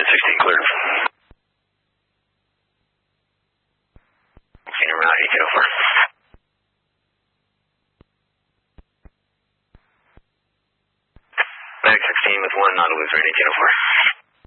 16 cleared. Senior Renata, 1804. Mag 16 with 1, not a loser, 1804.